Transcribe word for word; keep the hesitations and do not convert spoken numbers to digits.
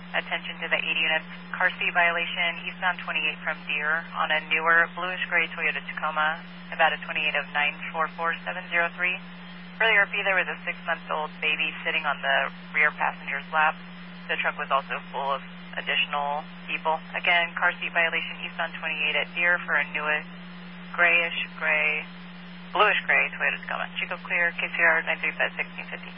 Attention to the eighty units. Car seat violation, eastbound twenty-eight from Deer on a newer bluish-gray Toyota Tacoma, about a twenty-eight of nine four four seven zero three. Earlier, P, there was a six-month-old baby sitting on the rear passenger's lap. The truck was also full of additional people. Again, car seat violation, eastbound twenty-eight at Deer for a newish, grayish-gray, bluish-gray Toyota Tacoma. Chico clear, K C R nine three five sixteen fifty.